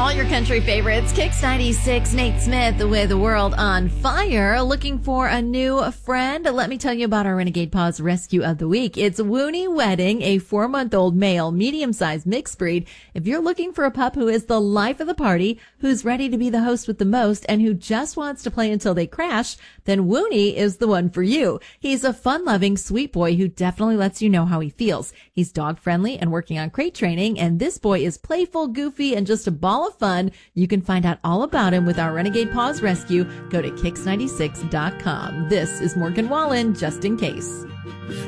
all your country favorites. Kicks 96, Nate Smith with the World on Fire. Looking for a new friend? Let me tell you about our Renegade Paws Rescue of the Week. It's Woony Wedding, a 4-month-old male, medium-sized mixed breed. If you're looking for a pup who is the life of the party, who's ready to be the host with the most, and who just wants to play until they crash, then Woony is the one for you. He's a fun-loving, sweet boy who definitely lets you know how he feels. He's dog-friendly and working on crate training, and this boy is playful, goofy, and just a ball of fun. You can find out all about him with our Renegade Paws Rescue. Go to kicks96.com. This is Morgan Wallen, just in case.